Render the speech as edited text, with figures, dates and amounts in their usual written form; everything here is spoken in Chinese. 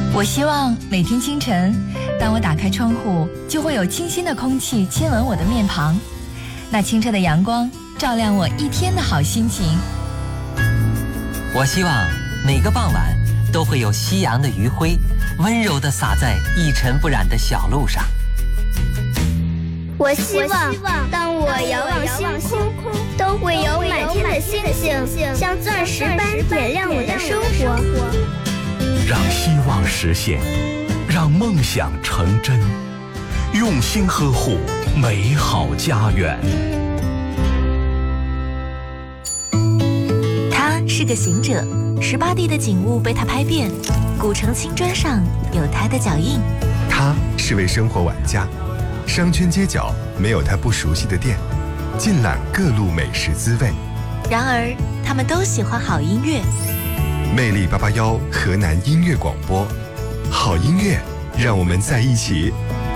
我希望每天清晨，当我打开窗户，就会有清新的空气亲吻我的面庞，那清澈的阳光照亮我一天的好心情。 我希望每个傍晚都会有夕阳的余晖温柔地洒在一尘不染的小路上。 我希望当我遥望星空，都会有满天的星星像钻石般点亮我的生活。 让希望实现，让梦想成真，用心呵护美好家园。 他是个行者，18地的景物被他拍遍，古城青砖上有他的脚印。 他是位生活玩家，商圈街角没有他不熟悉的店，尽览各路美食滋味。 然而，他们都喜欢好音乐。 魅力881河南音乐广播，好音乐，让我们在一起。